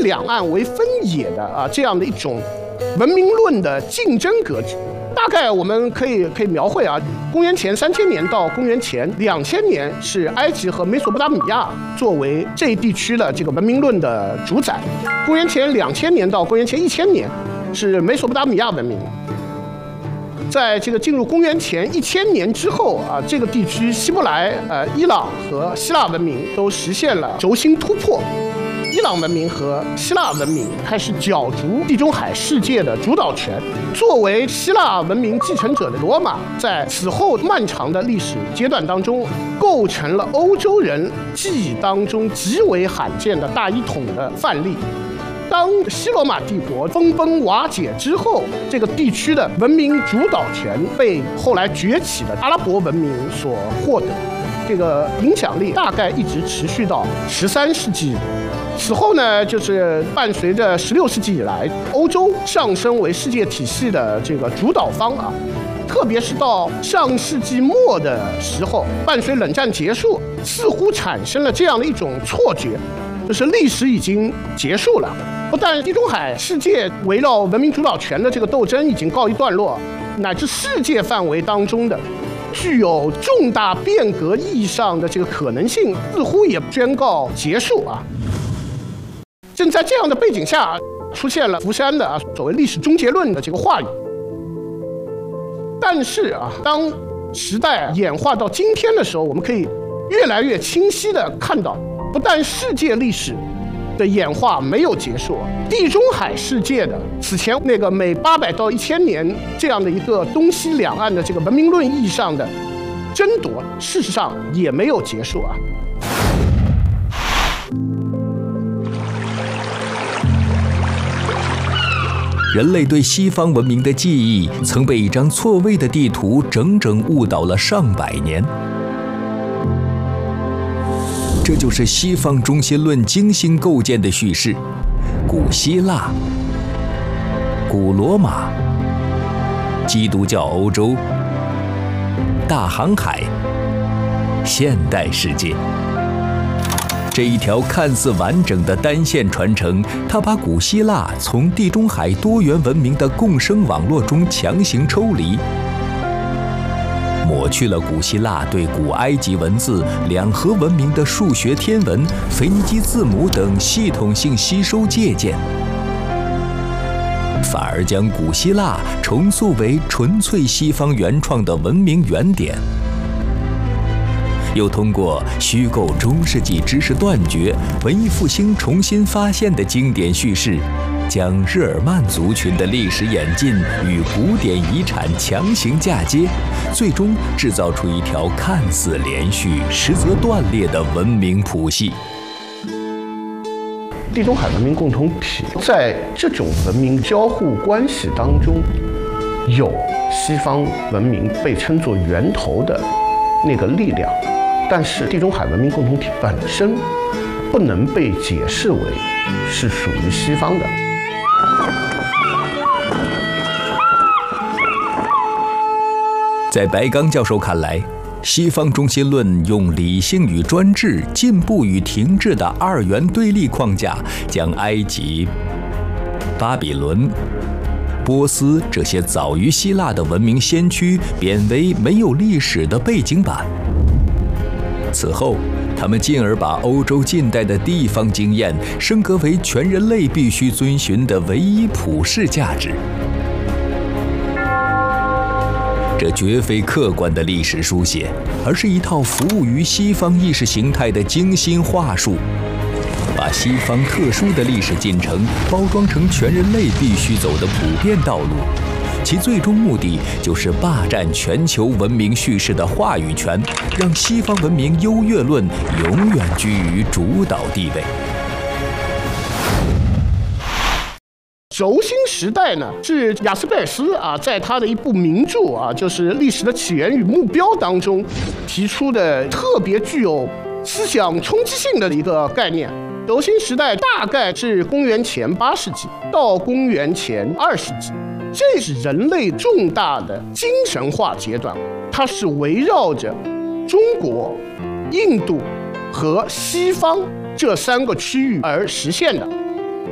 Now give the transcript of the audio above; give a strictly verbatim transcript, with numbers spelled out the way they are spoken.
两岸为分野的啊这样的一种文明论的竞争格局。大概我们可以可以描绘啊，公元前三千年到公元前两千年是埃及和美索不达米亚作为这一地区的这个文明论的主宰，公元前两千年到公元前一千年是美索不达米亚文明。在这个进入公元前一千年之后啊，这个地区希伯来、呃伊朗和希腊文明都实现了轴心突破。伊朗文明和希腊文明开始角逐地中海世界的主导权。作为希腊文明继承者的罗马，在此后漫长的历史阶段当中，构成了欧洲人记忆当中极为罕见的大一统的范例。当西罗马帝国分崩瓦解之后，这个地区的文明主导权被后来崛起的阿拉伯文明所获得，这个影响力大概一直持续到十三世纪。此后呢，就是伴随着十六世纪以来，欧洲上升为世界体系的这个主导方啊。特别是到上世纪末的时候，伴随冷战结束，似乎产生了这样的一种错觉，就是历史已经结束了。不但地中海世界围绕文明主导权的这个斗争已经告一段落，乃至世界范围当中的具有重大变革意义上的这个可能性，似乎也宣告结束啊。正在这样的背景下，出现了福山的啊所谓历史终结论的这个话语。但是啊，当时代演化到今天的时候，我们可以越来越清晰地看到，不但世界历史的演化没有结束，地中海世界的此前那个每八百到一千年这样的一个东西两岸的这个文明论意义上的争夺，事实上也没有结束啊。 人类对西方文明的记忆曾被一张错位的地图整整误导了上百年。这就是西方中心论精心构建的叙事：古希腊、古罗马、基督教欧洲、大航海、现代世界。这一条看似完整的单线传承，它把古希腊从地中海多元文明的共生网络中强行抽离，抹去了古希腊对古埃及文字、两河文明的数学、天文、腓尼基字母等系统性吸收借鉴，反而将古希腊重塑为纯粹西方原创的文明原点。又通过虚构中世纪知识断绝、文艺复兴重新发现的经典叙事，将日耳曼族群的历史演进与古典遗产强行嫁接，最终制造出一条看似连续，实则断裂的文明谱系。 地中海文明共同体在这种文明交互关系当中，有西方文明被称作源头的那个力量。但是地中海文明共同体本身不能被解释为是属于西方的。 在白刚教授看来，西方中心论用理性与专制、进步与停滞的二元对立框架，将埃及、巴比伦、波斯这些早于希腊的文明先驱贬为没有历史的背景板。此后，他们进而把欧洲近代的地方经验升格为全人类必须遵循的唯一普世价值。这绝非客观的历史书写，而是一套服务于西方意识形态的精心话术，把西方特殊的历史进程包装成全人类必须走的普遍道路。其最终目的就是霸占全球文明叙事的话语权，让西方文明优越论永远居于主导地位。 轴心时代呢，是雅斯贝尔斯啊，在他的一部名著啊，就是《历史的起源与目标》当中提出的特别具有思想冲击性的一个概念。轴心时代大概是公元前八世纪到公元前二世纪。这是人类重大的精神化阶段，它是围绕着中国、印度和西方这三个区域而实现的。